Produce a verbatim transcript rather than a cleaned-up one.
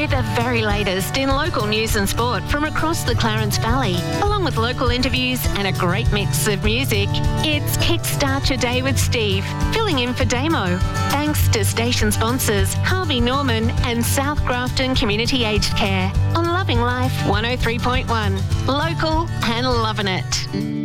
With the very latest in local news and sport from across the Clarence Valley, along with local interviews and a great mix of music, it's Kickstart Your Day with Steve, filling in for Damo. Thanks to station sponsors Harvey Norman and South Grafton Community Aged Care on Loving Life one oh three point one. Local and loving it.